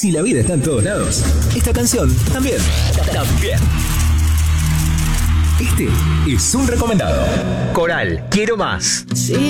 Si la vida está en todos lados, esta canción también. También. Este es un recomendado. Coral, quiero más. Sí.